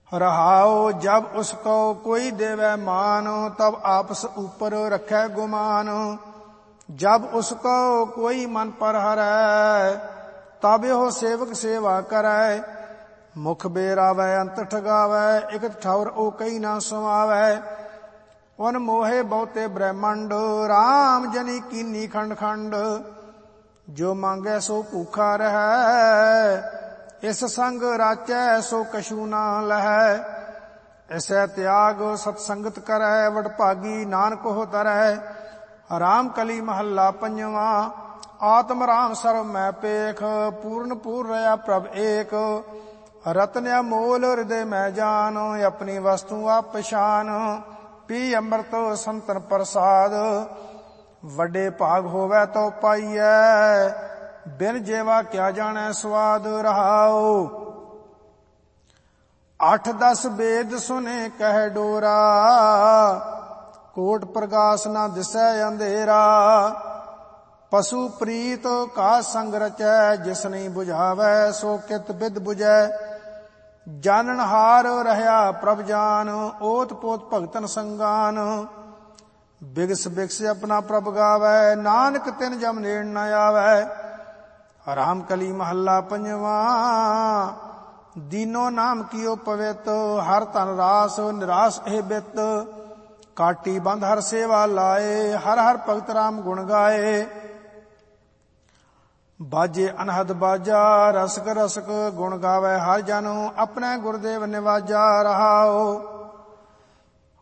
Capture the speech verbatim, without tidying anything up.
रहाओ जब उसको कोई देवै मान, तब आपस ऊपर रखै गुमान। जब उसको कोई मन पर हरै, तब यो सेवक सेवा करै। मुख बेरावै अंत ठगावै, इकत ठौर ओ कई ना सुमावै। उन मोहे बहुते ब्रह्मंड, राम जनी कीनी खंड खंड। जो मांगै सो भूखा रहै, इस संग राचै सो कछू ना लहै। ऐसै त्याग सतसंगत करै, वडभागी नानक हो तरै। राम कली महला पंजवा। आत्म राम सर्व मैं पेख, पूर्ण पूर रया प्रभ एक। रतन अमोल हृदय मैं जान, अपनी वस्तु आप पछान। पी अमृत संतन प्रसाद, वड्डे भाग होवै तो पाइयै। बिन जेवा क्या जानै स्वाद। रहाओ अठ दस वेद सुने कह डोरा, कोट प्रकाश न दिसै अंधेरा। पशु प्रीत का संग रचै, जिस नहीं बुझावै सो कित बिद बुझै। जानन हार रहया प्रभ जान, ओत पोत भगतन संगान। बिगस बिगस अपना प्रभ गावै, नानक तिन जम नेड़ न आवै। राम कली महला पंजवा। दीनो नाम कियो पवित, हर तन रास निराश ए बित। काटी बंध हर सेवा लाए, हर हर भगत राम गुण गाए। बाजे अनहद बाजा, रसक रसक गुण गावै हर जन। अपने गुरुदेव निवाजा। रहाओ